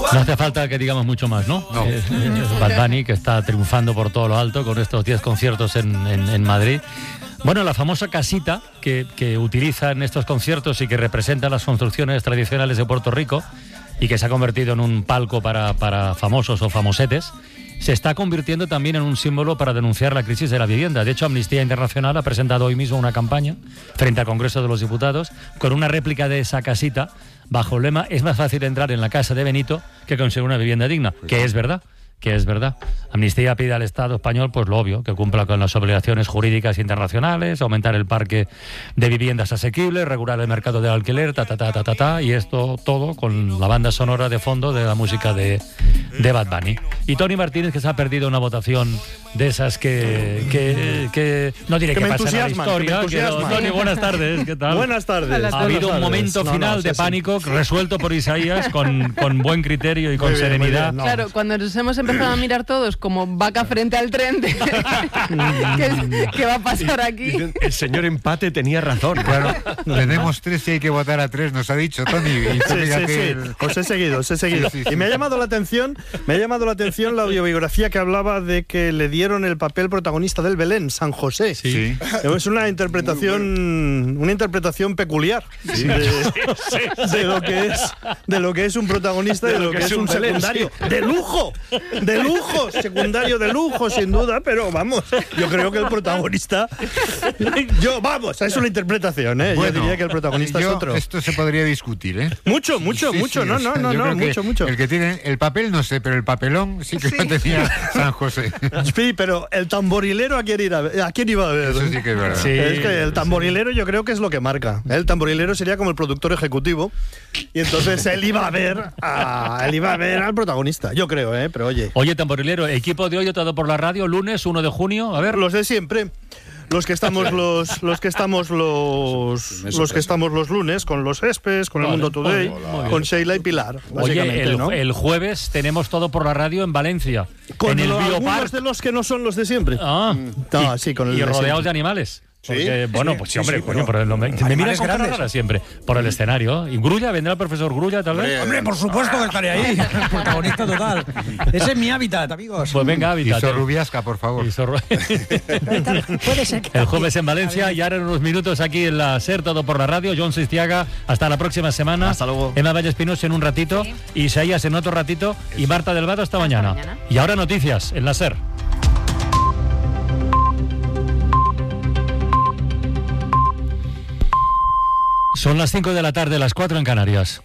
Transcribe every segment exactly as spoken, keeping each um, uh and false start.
No hace falta que digamos mucho más, ¿no? No. Es, es Bad Bunny, que está triunfando por todo lo alto con estos diez conciertos en, en, en Madrid. Bueno, la famosa casita que, que utiliza en estos conciertos y que representa las construcciones tradicionales de Puerto Rico y que se ha convertido en un palco para, para famosos o famosetes, se está convirtiendo también en un símbolo para denunciar la crisis de la vivienda. De hecho, Amnistía Internacional ha presentado hoy mismo una campaña frente al Congreso de los Diputados con una réplica de esa casita bajo el lema: es más fácil entrar en la casa de Benito que conseguir una vivienda digna, que es verdad. que es verdad. Amnistía pide al Estado español, pues lo obvio, que cumpla con las obligaciones jurídicas internacionales, aumentar el parque de viviendas asequibles, regular el mercado del alquiler, ta, ta, ta, ta, ta, ta, y esto todo con la banda sonora de fondo de la música de, de Bad Bunny. Y Tony Martínez, que se ha perdido una votación de esas que, que, que no diré que, que pasan a la historia. Que que, Tony, buenas tardes, ¿qué tal? Buenas tardes. Ha habido un momento no, final no, sí, de pánico sí. resuelto por Isaías con, con buen criterio y con muy bien, serenidad. Bien, no. Claro, cuando nos hemos empezado a mirar todos como vaca frente al tren de ¿qué, ¿qué va a pasar aquí? El señor Empate tenía razón. Claro, tenemos tres y hay que votar a tres, nos ha dicho Tony. Y sí, sí, sí. El... Os he seguido, os he seguido. Sí, sí, sí. Y me ha llamado la atención, me ha llamado la atención la autobiografía que hablaba de que le dieron el papel protagonista del Belén, San José. Sí. Es una interpretación, una interpretación peculiar sí. de, de lo que es, de lo que es un protagonista y de, de lo que, que es un Belén, secundario sí. de lujo, de lujo, secundario de lujo, sin duda, pero vamos, yo creo que el protagonista, yo vamos, es una interpretación, ¿eh? Bueno, yo diría que el protagonista yo, es otro. Esto se podría discutir, ¿eh? Mucho, mucho, sí, mucho, sí, no, o sea, no, no, no, mucho, mucho. El que tiene el papel no sé, pero el papelón sí que sí. lo tenía San José. Sí, pero el tamborilero a quién ir a ver, a quién iba a ver. Eso sí que es verdad. Sí. Es que el tamborilero yo creo que es lo que marca. El tamborilero sería como el productor ejecutivo y entonces él iba a ver a, él iba a ver al protagonista, yo creo, ¿eh? Pero oye. Oye, tamborilero, equipo de hoy todo por la radio, lunes uno de junio, a ver. Los de siempre. Los que estamos los los que estamos los los que estamos los lunes con los Espes, con vale, el Mundo Today, hola, con Sheila y Pilar. Oye, el, ¿no? el jueves tenemos todo por la radio en Valencia, con en el Biopark de los que no son los de siempre. Ah, no, y, sí, con el y de rodeados siempre. de animales. Porque, ¿Sí? bueno, pues sí, hombre, sí, sí, coño, pero me, me miras con cara rara siempre por el escenario. ¿Y Grulla? ¿Vendrá el profesor Grulla, tal vez? Hombre, por supuesto que estaré ahí, el protagonista total. Ese es mi hábitat, amigos. Pues venga, hábitat. Y Sorrubiasca, por favor. Y Sorru... Puede ser que el jueves en Valencia y ahora en unos minutos aquí en la SER, todo por la radio. John Sistiaga, hasta la próxima semana. Hasta luego. Emma Valle Espinosa en un ratito, sí. Isaías en otro ratito Eso. y Marta Delgado hasta, hasta mañana. mañana. Y ahora noticias en la SER. Son las cinco de la tarde, las cuatro en Canarias.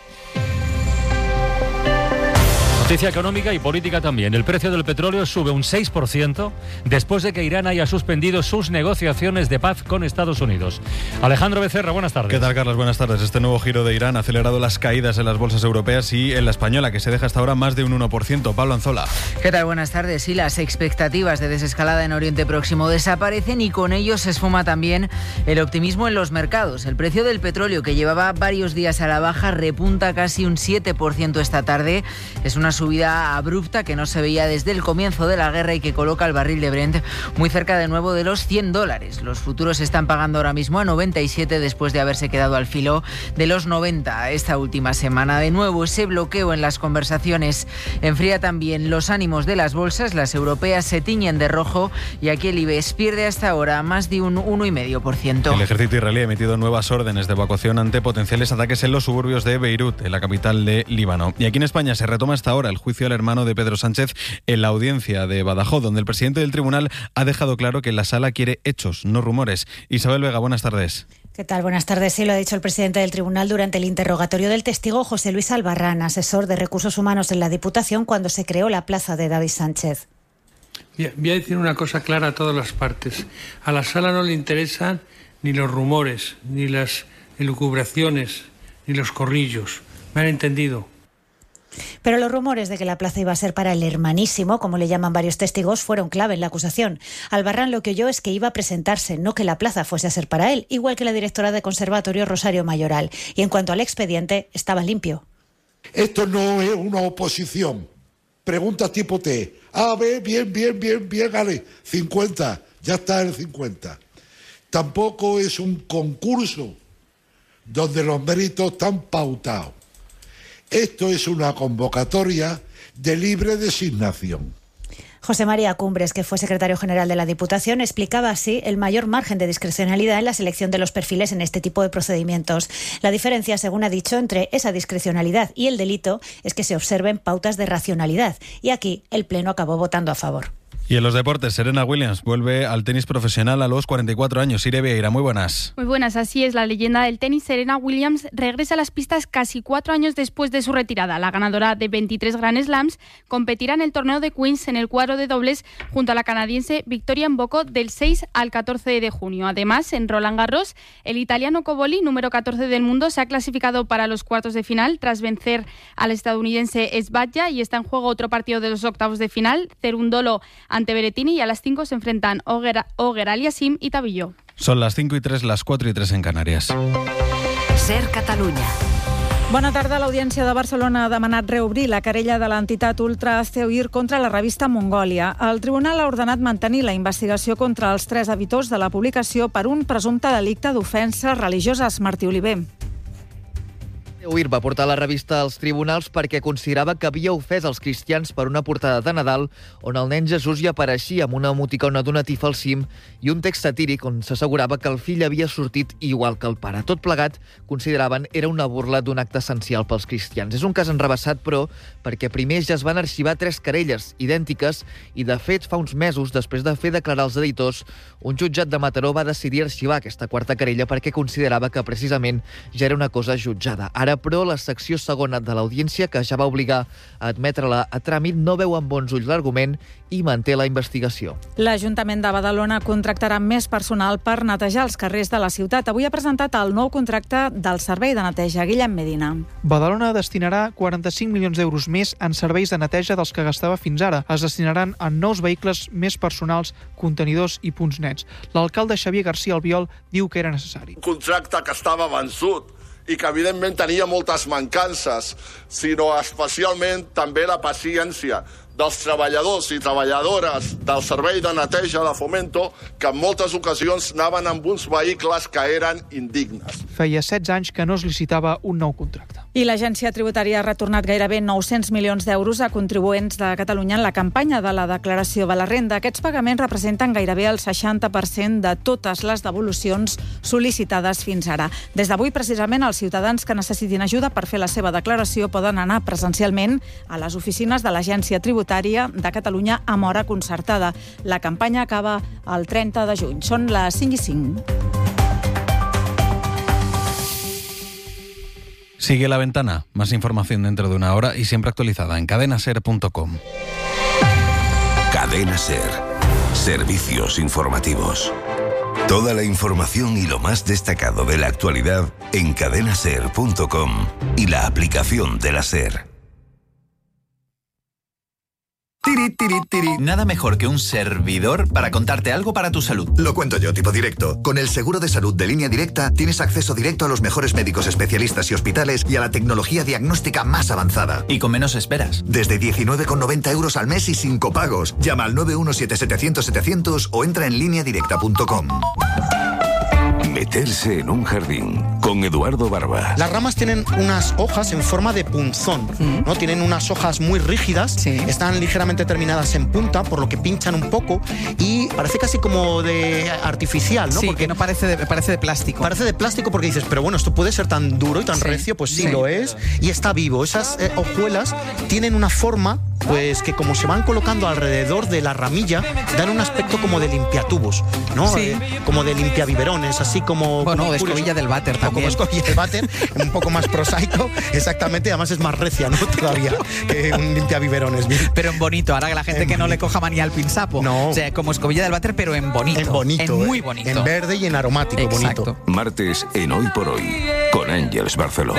Noticia económica y política también. El precio del petróleo sube un seis por ciento después de que Irán haya suspendido sus negociaciones de paz con Estados Unidos. Alejandro Becerra, buenas tardes. ¿Qué tal, Carlos? Buenas tardes. Este nuevo giro de Irán ha acelerado las caídas en las bolsas europeas y en la española, que se deja hasta ahora más de un uno por ciento. Pablo Anzola. ¿Qué tal? Buenas tardes. Sí, las expectativas de desescalada en Oriente Próximo desaparecen y con ello se esfuma también el optimismo en los mercados. El precio del petróleo, que llevaba varios días a la baja, repunta casi un siete por ciento esta tarde. Es una subida abrupta que no se veía desde el comienzo de la guerra y que coloca el barril de Brent muy cerca de nuevo de los cien dólares. Los futuros se están pagando ahora mismo a noventa y siete después de haberse quedado al filo de los noventa esta última semana. De nuevo, ese bloqueo en las conversaciones enfría también los ánimos de las bolsas. Las europeas se tiñen de rojo y aquí el IBEX pierde hasta ahora más de un uno coma cinco por ciento. El ejército israelí ha emitido nuevas órdenes de evacuación ante potenciales ataques en los suburbios de Beirut, en la capital de Líbano. Y aquí en España se retoma hasta ahora el juicio al hermano de Pedro Sánchez en la audiencia de Badajoz, donde el presidente del tribunal ha dejado claro que la sala quiere hechos, no rumores. Isabel Vega, buenas tardes. ¿Qué tal? Buenas tardes. Sí, lo ha dicho el presidente del tribunal durante el interrogatorio del testigo José Luis Albarrán, asesor de Recursos Humanos en la Diputación cuando se creó la plaza de David Sánchez. Voy a decir una cosa clara a todas las partes. A la sala no le interesan ni los rumores, ni las elucubraciones, ni los corrillos. ¿Me han entendido? Pero los rumores de que la plaza iba a ser para el hermanísimo, como le llaman varios testigos, fueron clave en la acusación. Albarrán lo que oyó es que iba a presentarse, no que la plaza fuese a ser para él, igual que la directora de conservatorio Rosario Mayoral. Y en cuanto al expediente, estaba limpio. Esto no es una oposición. Preguntas tipo T. A, B, bien, bien, bien, bien, vale. cincuenta, ya está el cincuenta. Tampoco es un concurso donde los méritos están pautados. Esto es una convocatoria de libre designación. José María Cumbres, que fue secretario general de la Diputación, explicaba así el mayor margen de discrecionalidad en la selección de los perfiles en este tipo de procedimientos. La diferencia, según ha dicho, entre esa discrecionalidad y el delito es que se observen pautas de racionalidad. Y aquí el Pleno acabó votando a favor. Y en los deportes, Serena Williams vuelve al tenis profesional a los cuarenta y cuatro años. Ire Vieira, muy buenas. Muy buenas, así es. La leyenda del tenis, Serena Williams, regresa a las pistas casi cuatro años después de su retirada. La ganadora de veintitrés Grand Slams competirá en el torneo de Queens en el cuadro de dobles junto a la canadiense Victoria Mboko del seis al catorce de junio. Además, en Roland Garros, el italiano Cobolli, número catorce del mundo, se ha clasificado para los cuartos de final tras vencer al estadounidense Sbadja y está en juego otro partido de los octavos de final, Cerundolo ante Berrettini, y a las cinco se enfrentan Oguer, Oguer Aliassime y Tabillo. Son las cinco y tres, las cuatro y tres en Canarias. Ser Catalunya. Bona tarda. L'Audiència de Barcelona ha demanat reobrir la querella de l'entitat Ultra Ceuir contra la revista Mongòlia. El tribunal ha ordenat mantenir la investigació contra els tres editors de la publicació per un presumpte delicte d'ofenses religioses. Martí Oliver. Ceuir va portar la revista als tribunals perquè considerava que havia ofès els cristians per una portada de Nadal on el nen Jesús hi apareixia amb una emoticona d'una tifa al cim i un text satíric on s'assegurava que el fill havia sortit igual que el pare. Tot plegat, consideraven, era una burla d'un acte essencial pels cristians. És un cas enrevessat, però, perquè primer ja es van arxivar tres querelles idèntiques i, de fet, fa uns mesos, després de fer declarar els editors, un jutjat de Mataró va decidir arxivar aquesta quarta querella perquè considerava que, precisament, ja era una cosa jutjada. Ara, però, la secció segona de l'Audiència, que ja va obligar a admetre-la a tràmit, no veu amb bons ulls l'argument i manté la investigació. L'Ajuntament de Badalona contractarà més personal per netejar els carrers de la ciutat. Avui ha presentat el nou contracte del servei de neteja. Guillem Medina. Badalona destinarà quaranta-cinc milions d'euros més en serveis de neteja dels que gastava fins ara. Es destinaran a nous vehicles, més personals, contenidors i punts nets. L'alcalde Xavier García Albiol diu que era necessari. Un contracte que estava vençut i que evidentment tenia moltes mancances, sinó especialment també la paciència dels treballadors i treballadores del servei de neteja de Fomento, que en moltes ocasions anaven amb uns vehicles que eren indignes. Feia setze anys que no es licitava un nou contracte. I l'Agència Tributària ha retornat gairebé nou-cents milions d'euros a contribuents de Catalunya en la campanya de la declaració de la renda. Aquests pagaments representen gairebé el seixanta per cent de totes les devolucions sol·licitades fins ara. Des d'avui, precisament, els ciutadans que necessitin ajuda per fer la seva declaració poden anar presencialment a les oficines de l'Agència Tributària de Catalunya amb hora concertada. La campanya acaba el trenta de juny. Són les cinc i cinc. Sigue La Ventana. Más información dentro de una hora y siempre actualizada en cadena ser punto com. Cadena Ser. Servicios informativos. Toda la información y lo más destacado de la actualidad en cadena ser punto com y la aplicación de la SER. Tiri, tiri, tiri. Nada mejor que un servidor para contarte algo para tu salud. Lo cuento yo, tipo directo. Con el seguro de salud de Línea Directa tienes acceso directo a los mejores médicos especialistas y hospitales y a la tecnología diagnóstica más avanzada. Y con menos esperas. Desde diecinueve con noventa euros al mes y sin copagos. Llama al nueve uno siete setecientos setecientos o entra en línea directa punto com. Meterse en un jardín con Eduardo Barba. Las ramas tienen unas hojas en forma de punzón, mm. ¿no? Tienen unas hojas muy rígidas, sí. Están ligeramente terminadas en punta, por lo que pinchan un poco y parece casi como de artificial, ¿no? Sí, porque que no parece de, parece de plástico. Parece de plástico porque dices, pero bueno, esto puede ser tan duro y tan sí. recio, pues sí, sí lo es, y está vivo. Esas eh, hojuelas tienen una forma, pues que como se van colocando alrededor de la ramilla, dan un aspecto como de limpiatubos, ¿no? Sí. Eh, como de limpiabiberones, así como... Bueno, como de escobilla del váter también. Como escobilla del váter, un poco más prosaico, exactamente, además es más recia, ¿no? Todavía que un limpiabiberones. Pero en bonito, ahora que la gente en que no le coja manía al pinsapo. No. O sea, como escobilla del váter, pero en bonito. En bonito. En muy eh. bonito. En verde y en aromático. Exacto. Bonito. Martes en Hoy por Hoy, con Ángeles Barceló.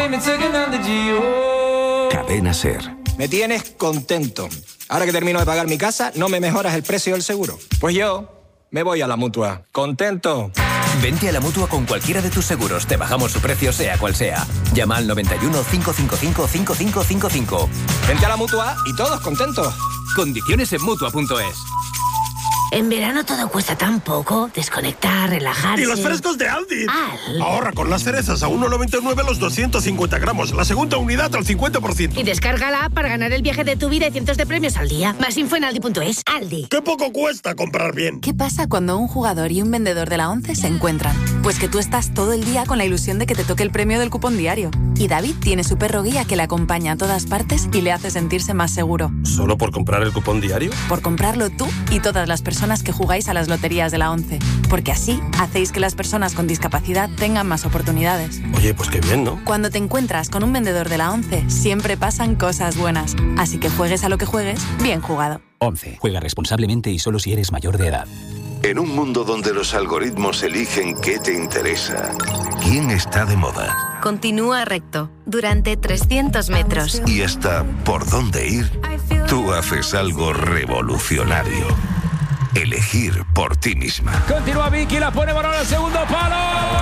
Cadena Ser. Me tienes contento. Ahora que termino de pagar mi casa, ¿no me mejoras el precio del seguro? Pues yo me voy a la Mutua. ¿Contento? Vente a la Mutua con cualquiera de tus seguros. Te bajamos su precio, sea cual sea. Llama al noventa y uno, cinco cinco cinco, cinco cinco cinco cinco. Vente a la Mutua y todos contentos. Condiciones en Mutua punto es. En verano todo cuesta tan poco. Desconectar, relajarse. ¡Y los frescos de Aldi! Al. Ahorra con las cerezas a uno noventa y nueve los doscientos cincuenta gramos. La segunda unidad al cincuenta por ciento. Y descarga la app para ganar el viaje de tu vida y cientos de premios al día. Más info en aldi punto es. Aldi. ¡Qué poco cuesta comprar bien! ¿Qué pasa cuando un jugador y un vendedor de la ONCE se encuentran? Pues que tú estás todo el día con la ilusión de que te toque el premio del cupón diario. Y David tiene su perro guía que le acompaña a todas partes y le hace sentirse más seguro. ¿Solo por comprar el cupón diario? Por comprarlo tú y todas las personas que jugáis a las loterías de la ONCE. Porque así hacéis que las personas con discapacidad tengan más oportunidades. Oye, pues qué bien, ¿no? Cuando te encuentras con un vendedor de la ONCE, siempre pasan cosas buenas. Así que juegues a lo que juegues, bien jugado. ONCE. Juega responsablemente y solo si eres mayor de edad. En un mundo donde los algoritmos eligen qué te interesa, quién está de moda Continúa recto durante trescientos metros. y hasta por dónde ir, tú haces algo revolucionario. Elegir por ti misma. Continúa Vicky, la pone balón al segundo palo.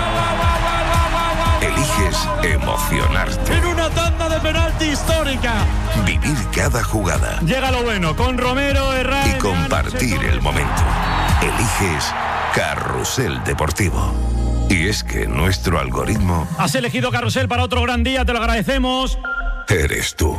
Eliges emocionarte. En una tanda de penalti histórica. Vivir cada jugada Llega lo bueno con Romero, Herrera y compartir el momento. Eliges Carrusel Deportivo. Y es que nuestro algoritmo Has elegido Carrusel para otro gran día, te lo agradecemos. eres tú.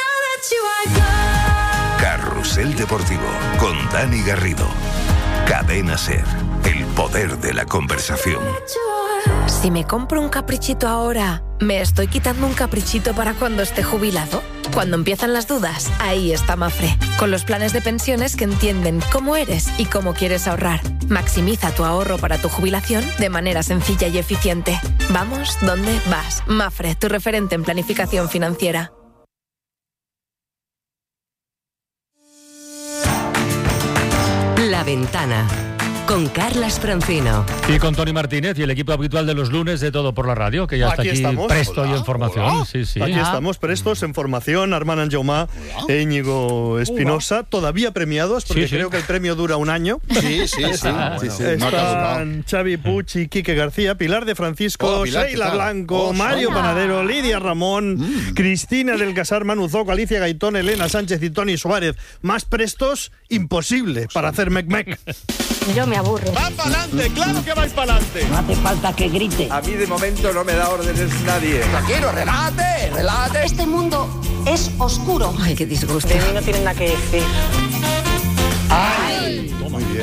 Carrusel Deportivo con Dani Garrido. Cadena Ser, el poder de la conversación. Si me compro un caprichito ahora, ¿me estoy quitando un caprichito para cuando esté jubilado? Cuando empiezan las dudas, ahí está Mafre, con los planes de pensiones que entienden cómo eres y cómo quieres ahorrar. Maximiza tu ahorro para tu jubilación de manera sencilla y eficiente. Vamos, ¿dónde vas? Mafre, tu referente en planificación financiera. La Ventana, con Carlas Francino. Y con Tony Martínez y el equipo habitual de los lunes de Todo por la Radio, que ya está Aquí aquí estamos. presto Hola, y en formación. hola. Sí, sí. Aquí Ah. estamos prestos en formación. Armand Anjaumá e Íñigo Espinosa, todavía premiados, porque Sí, sí. creo que el premio dura un año. Sí, sí, sí. Están sí, sí. No ha caducado. Xavi Puig y Quique García, Pilar de Francisco, Hola, Pilar, Sheila ¿qué tal? Blanco, Oh, Mario hola. Panadero, Lidia Ramón, Mm. Cristina del Casar, Manu Zoco, Alicia Gaitón, Elena Sánchez y Tony Suárez. Más prestos, imposible para hacer mec-mec. Yo me aburro. ¡Va para adelante! ¡Claro que vais para adelante! No hace falta que grite. A mí de momento no me da órdenes nadie. Tranquilo, relájate, relájate. Este mundo es oscuro. Ay, qué disgusto. De mí no tienen nada que decir. Muy bien.